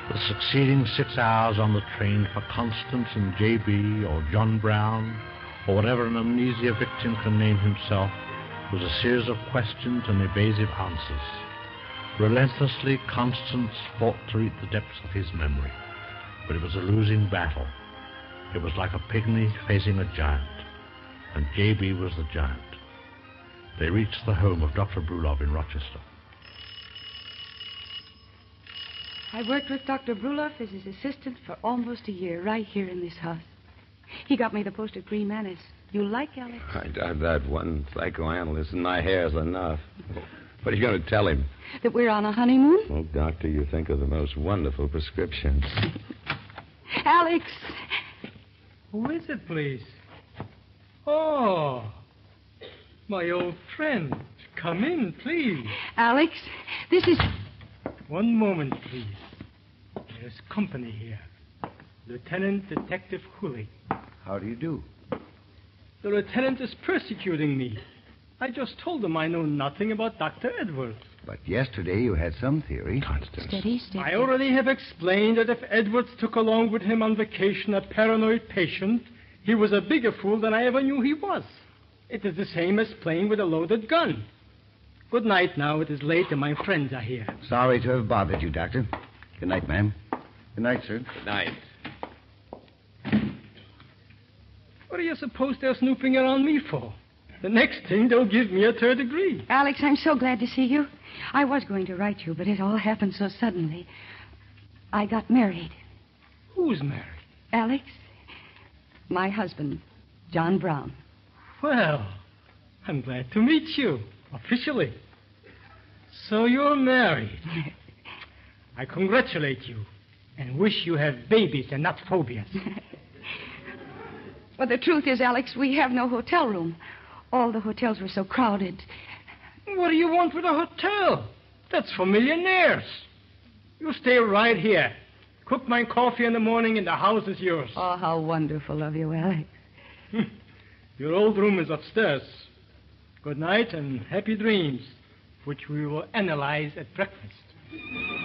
The succeeding 6 hours on the train for Constance and J.B. or John Brown, or whatever an amnesia victim can name himself, was a series of questions and evasive answers. Relentlessly, Constance fought to reach the depths of his memory, but it was a losing battle. It was like a pygmy facing a giant, and J.B. was the giant. They reached the home of Dr. Brulov in Rochester. I worked with Dr. Brulov as his assistant for almost a year, right here in this house. He got me the post of Green Menace. You like Alex? I doubt that one psychoanalyst in my hair's enough. What are you going to tell him? That we're on a honeymoon? Oh, Doctor, you think of the most wonderful prescriptions. Alex! Who is it, please? Oh, my old friend. Come in, please. Alex, this is... One moment, please. There's company here. Lieutenant Detective Hooley. How do you do? The lieutenant is persecuting me. I just told him I know nothing about Dr. Edwards. But yesterday you had some theory. Constance. Steady. I already have explained that if Edwards took along with him on vacation a paranoid patient, he was a bigger fool than I ever knew he was. It is the same as playing with a loaded gun. Good night now. It is late and my friends are here. Sorry to have bothered you, Doctor. Good night, ma'am. Good night, sir. Good night. What do you suppose they're snooping around me for? The next thing, they'll give me a third degree. Alex, I'm so glad to see you. I was going to write you, but it all happened so suddenly. I got married. Who's married? Alex, my husband, John Brown. Well, I'm glad to meet you, officially. So you're married. I congratulate you and wish you have babies and not phobias. Well, the truth is, Alex, we have no hotel room. All the hotels were so crowded. What do you want with a hotel? That's for millionaires. You stay right here. Cook my coffee in the morning and the house is yours. Oh, how wonderful of you, Alex. Your old room is upstairs. Good night and happy dreams, which we will analyze at breakfast.